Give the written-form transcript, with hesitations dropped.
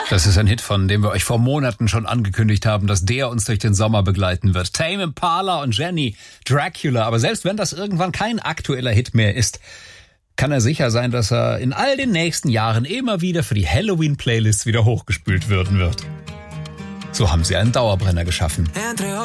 Das ist ein Hit, von dem wir euch vor Monaten schon angekündigt haben, dass der uns durch den Sommer begleiten wird. Tame Impala und Jenny, Dracula. Aber selbst wenn das irgendwann kein aktueller Hit mehr ist, kann er sicher sein, dass er in all den nächsten Jahren immer wieder für die Halloween-Playlists wieder hochgespült werden wird. So haben sie einen Dauerbrenner geschaffen.